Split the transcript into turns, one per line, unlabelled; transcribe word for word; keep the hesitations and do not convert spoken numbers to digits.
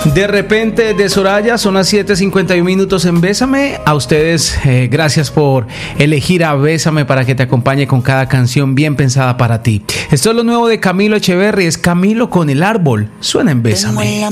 De repente de Soraya, son las siete cincuenta y uno minutos en Bésame. A ustedes, eh, gracias por elegir a Bésame para que te acompañe con cada canción bien pensada para ti. Esto es lo nuevo de Camilo Echeverry, es Camilo con el árbol. Suena en Bésame.